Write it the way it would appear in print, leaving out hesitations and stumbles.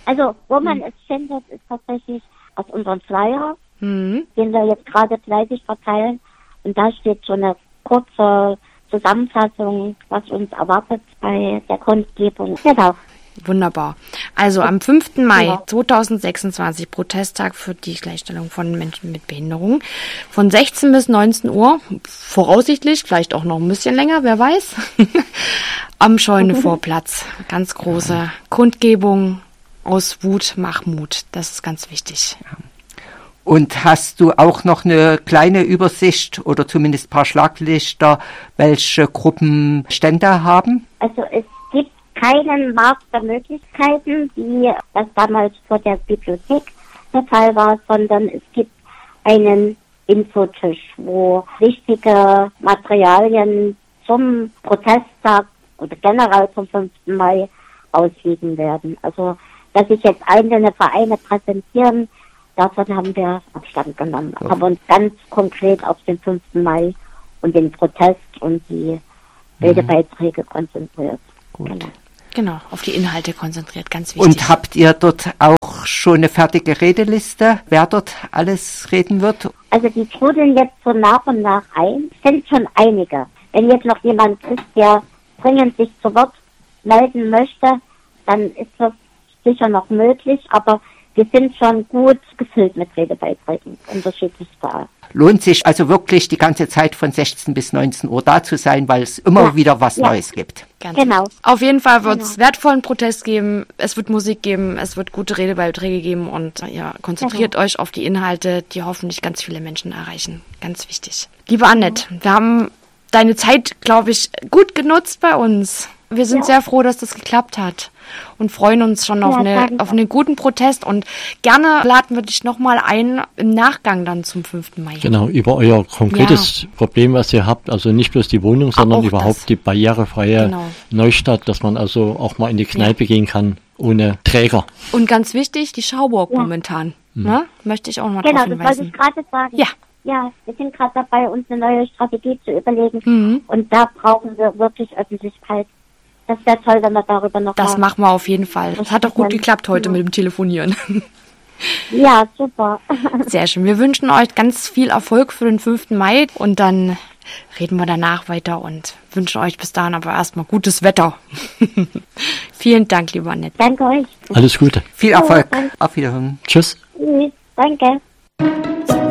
Also, wo man es findet, ist tatsächlich auf unseren Flyer, den wir jetzt gerade fleißig verteilen. Und da steht so eine kurze Zusammenfassung, was uns erwartet bei der Kundgebung. Genau. Wunderbar. Also am 5. Mai 2026, Protesttag für die Gleichstellung von Menschen mit Behinderung, von 16 bis 19 Uhr, voraussichtlich, vielleicht auch noch ein bisschen länger, wer weiß, am Scheune-Vorplatz. Ganz große Kundgebung aus Wut, mach Mut. Das ist ganz wichtig. Und hast du auch noch eine kleine Übersicht oder zumindest ein paar Schlaglichter, welche Gruppen Stände haben? Also es gibt keinen Markt der Möglichkeiten, wie das damals vor der Bibliothek der Fall war, sondern es gibt einen Infotisch, wo wichtige Materialien zum Protesttag oder generell zum 5. Mai ausliegen werden. Also, dass sich jetzt einzelne Vereine präsentieren, davon haben wir Abstand genommen. Ja. Haben uns ganz konkret auf den 5. Mai und den Protest und die Redebeiträge konzentriert. Gut. Genau, auf die Inhalte konzentriert, ganz wichtig. Und habt ihr dort auch schon eine fertige Redeliste, wer dort alles reden wird? Also die trudeln jetzt so nach und nach ein. Es sind schon einige. Wenn jetzt noch jemand ist, der dringend sich zu Wort melden möchte, dann ist das sicher noch möglich, aber wir sind schon gut gefüllt mit Redebeiträgen, unterschiedlichster Art. Lohnt sich also wirklich die ganze Zeit von 16 bis 19 Uhr da zu sein, weil es immer wieder was Neues gibt. Ganz genau. Auf jeden Fall wird es wertvollen Protest geben, es wird Musik geben, es wird gute Redebeiträge geben und ja, konzentriert euch auf die Inhalte, die hoffentlich ganz viele Menschen erreichen. Ganz wichtig. Liebe Annette, wir haben deine Zeit, glaube ich, gut genutzt bei uns. Wir sind sehr froh, dass das geklappt hat und freuen uns schon auf einen guten Protest und gerne laden wir dich nochmal ein im Nachgang dann zum 5. Mai. Genau, über euer konkretes Problem, was ihr habt, also nicht bloß die Wohnung, sondern überhaupt die barrierefreie Neustadt, dass man also auch mal in die Kneipe gehen kann ohne Träger. Und ganz wichtig, die Schauburg momentan, ne? Möchte ich auch noch mal drauf hinweisen. Genau, das wollte ich gerade sagen. Ja, wir sind gerade dabei, uns eine neue Strategie zu überlegen und da brauchen wir wirklich Öffentlichkeit. Das wäre toll, wenn wir darüber noch Das machen wir auf jeden Fall. Das hat auch gut geklappt heute mit dem Telefonieren. Ja, super. Sehr schön. Wir wünschen euch ganz viel Erfolg für den 5. Mai und dann reden wir danach weiter und wünschen euch bis dahin aber erstmal gutes Wetter. Vielen Dank, lieber Annette. Danke euch. Alles Gute. Viel Erfolg. Auf Wiederhören. Tschüss. Tschüss. Danke.